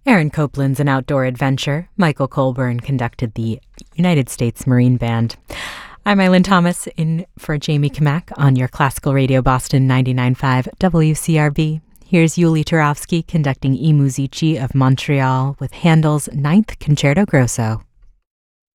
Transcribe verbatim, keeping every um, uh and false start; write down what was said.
Aaron Copland's An Outdoor Adventure. Michael Colburn conducted the United States Marine Band. I'm Eileen Thomas, in for Jamie Kamak on your Classical Radio Boston ninety-nine point five W C R B. Here's Yuli Turovsky conducting I Musici of Montreal with Handel's Ninth Concerto Grosso.